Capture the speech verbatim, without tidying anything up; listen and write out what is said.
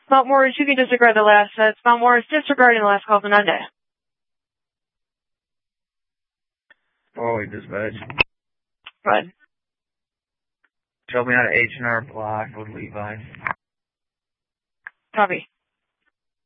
Mount Morris, you can disregard the last sets. Mount Morris, disregarding the last call for Nunde. Forward dispatch. Go ahead. Show me how to H and R block with Levi. Copy.